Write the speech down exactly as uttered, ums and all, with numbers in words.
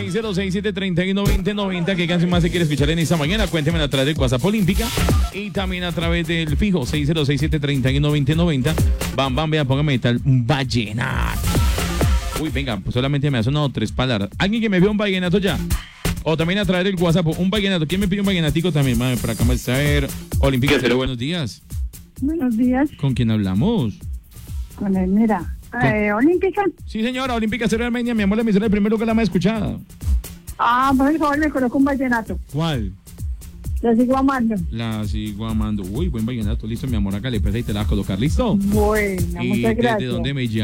seis cero seis, siete tres uno, dos cero nueve cero. ¿Qué canción más se quiere escuchar en esta mañana? Cuéntemela a través del WhatsApp Olímpica y también a través del fijo seis cero seis, siete tres uno, dos cero nueve cero. Bam, bam, vea, póngame tal un vallenato. Uy, venga, pues solamente me ha sonado tres palabras. ¿Alguien que me vea un vallenato ya? O también a través del WhatsApp, un vallenato. ¿Quién me pide un vallenatico también? Mami, por acá vamos a ver. Olímpica, cero, buenos días. Buenos días. ¿Con quién hablamos? Con él, mira. Eh, Olímpica. Sí, señora, Olímpica Cero de Armenia, mi amor, la emisora de primero que la más escuchada. Ah, por favor, me coloco un vallenato. ¿Cuál? La sigo amando. La sigo amando. Uy, buen vallenato. Listo, mi amor, acá le pesa y te la vas a colocar. ¿Listo? Bueno, ¿Y muchas gracias. desde dónde me llamas?